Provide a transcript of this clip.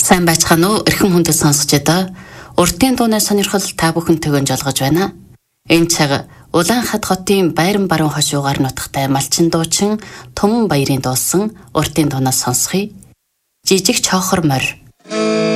Сайн байцгаана уу? Эрхэм хүндэт сонсогчдоо. Уртын дууны сонирхол та бүхэнтэйг жолгож байна. Энэ цаг Улаанхад хотын Байран баруун хошуугаар нутагтай малчин дуучин Туман баярын дуулсан уртын дуунаас сонсхий. Жижиг чоохор морь.